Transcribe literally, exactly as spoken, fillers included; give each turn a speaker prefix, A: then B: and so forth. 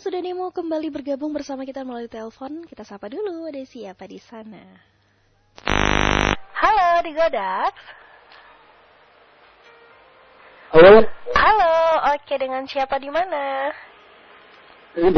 A: sudah nih mau kembali bergabung bersama kita melalui telepon. Kita sapa dulu, ada siapa di sana? Halo, di Godax.
B: Halo.
A: Halo, oke, dengan siapa di mana?